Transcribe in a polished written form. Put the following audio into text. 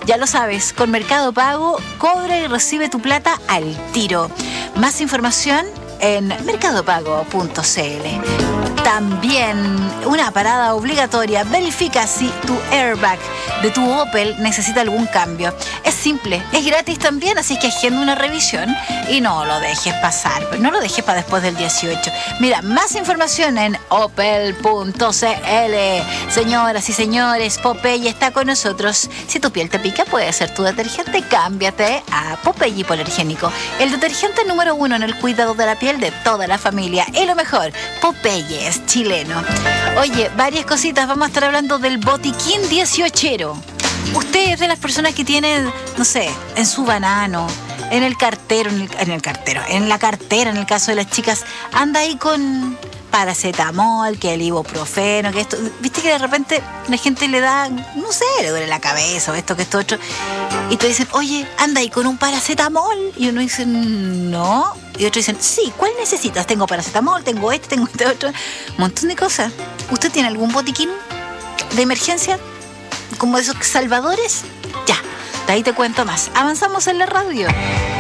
Ya lo sabes, con Mercado Pago, cobra y recibe tu plata al tiro. Más información en mercadopago.cl. También una parada obligatoria. Verifica si tu airbag de tu Opel necesita algún cambio. Es simple, es gratis también, así que agenda una revisión y no lo dejes pasar. No lo dejes para después del 18. Mira, más información en opel.cl. Señoras y señores, Popeye está con nosotros. Si tu piel te pica, puede ser tu detergente. Cámbiate a Popeye Hipoalergénico, el detergente número 1 en el cuidado de la piel de toda la familia. Y lo mejor, Popeye es chileno. Oye, varias cositas. Vamos a estar hablando del botiquín 18ero. Usted es de las personas que tienen, no sé, en su banano, en el cartero, en la cartera, en el caso de las chicas, anda ahí con paracetamol, que el ibuprofeno, que esto. Viste que de repente la gente le da, no sé, le duele la cabeza o esto, que esto, otro. Y te dicen, oye, anda ahí con un paracetamol. Y uno dice, no. Y otros dicen, sí, ¿cuál necesitas? Tengo paracetamol, tengo este otro. Un montón de cosas. ¿Usted tiene algún botiquín de emergencia? Como esos salvadores. Ya, de ahí te cuento más. Avanzamos en la radio.